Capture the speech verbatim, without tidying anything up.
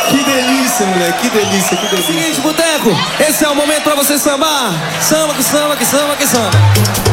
Que delícia, moleque, que delícia, que delícia. Seguinte, boteco, esse é o momento pra você sambar. Samba, que samba, que samba, que samba.